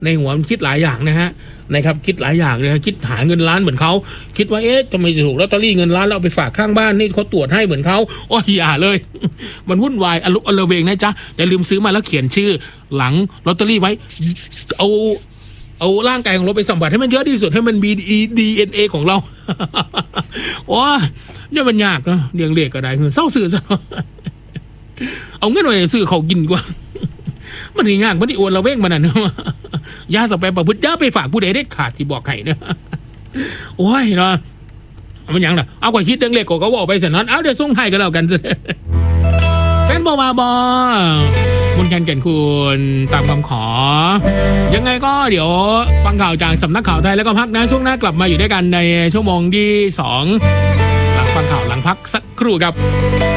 ในหัวมันคิดหลายอย่างนะฮะนะครับคิดหลายอย่างเลยคิดหาเงินล้านเหมือนเขาคิดว่าทำไมจะถูกลอตเตอรี่เงินล้านแล้วเอาไปฝากข้างบ้านนี่เขาตรวจให้เหมือนเขาโอ้ยอย่าเลย มันวุ่นวายอลุกอลเวงนะจ๊ะอย่าลืมซื้อมาแล้วเขียนชื่อหลังลอตเตอรี่ไว้เอาร่างกายของเราไปสัมผัสให้มันเยอะที่สุดให้มันมี DNA ของเรา โอ้ยเนี่ยมันยากนะเลี้ยงเล็กก็ได้เศร้าสื่อซะ เอาเงินไปซื้อเขากินกว่า มันยากมันที่อวนเราเว้งมันนั่น ยาสเปรย์ประพฤติยาไปฝากผู้ใดได้ขาดที่บอกไข่เนี่ย โอ้ยเนาะมันยังล่ะเอากว่าคิดเรื่องเล็กก็บอกไปเสร็จนั้นเอาเดี๋ยวส่งให้กันแล้วกัน แฟนบอมาบอคุณแคนเก่นคุณตามคำขอยังไงก็เดี๋ยวฟังข่าวจากสำนักข่าวไทยแล้วก็พักนะช่วงหน้ากลับมาอยู่ด้วยกันในชั่วโมงที่2หลังฟังข่าวหลังพักสักครู่ครับ